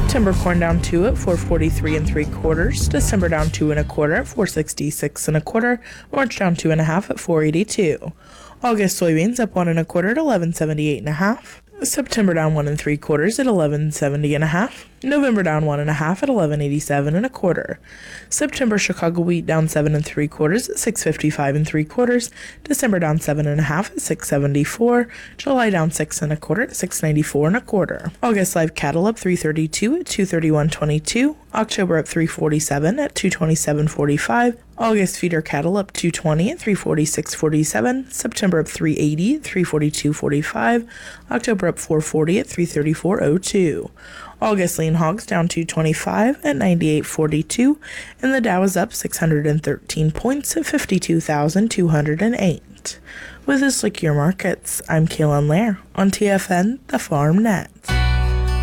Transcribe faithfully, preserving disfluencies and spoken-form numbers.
September corn down two at four forty-three and three quarters. December down two and a quarter at four sixty-six and a quarter. March down two and a half at four eighty-two. August soybeans up one and a quarter at eleven seventy-eight and a half. September down one and three quarters at eleven seventy and a half. November down one and a half at eleven eighty-seven and a quarter. September Chicago wheat down seven and three quarters at six fifty-five and three quarters. December down seven and a half at six seventy-four. July down six and a quarter at six ninety-four and a quarter. August live cattle up three thirty-two at two thirty-one twenty-two. October up three forty-seven at two twenty-seven forty-five. August feeder cattle up two twenty at three forty-six forty-seven. September up three eighty at three forty-two forty-five. October up four forty at three thirty-four oh two. August lean hogs down two twenty-five at ninety-eight forty-two, and the Dow is up six hundred thirteen points at fifty-two thousand two hundred eight. With this Look Your Markets, I'm Kaylin Lair on T F N, the Farm Net.